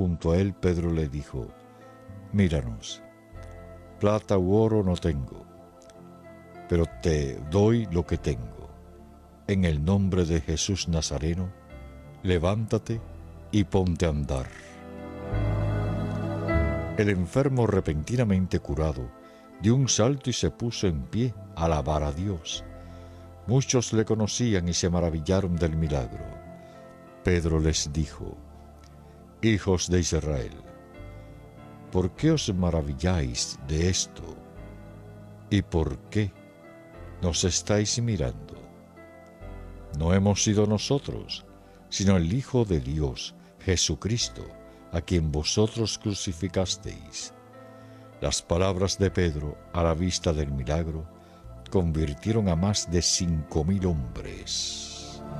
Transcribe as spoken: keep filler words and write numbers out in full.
junto a él, Pedro le dijo: Míranos, plata u oro no tengo, pero te doy lo que tengo. En el nombre de Jesús Nazareno, levántate y ponte a andar. El enfermo, repentinamente curado, dio un salto y se puso en pie a alabar a Dios. Muchos le conocían y se maravillaron del milagro. Pedro les dijo: Hijos de Israel, ¿por qué os maravilláis de esto? ¿Y por qué nos estáis mirando? No hemos sido nosotros, sino el Hijo de Dios, Jesucristo, a quien vosotros crucificasteis. Las palabras de Pedro, a la vista del milagro, convirtieron a más de cinco mil hombres.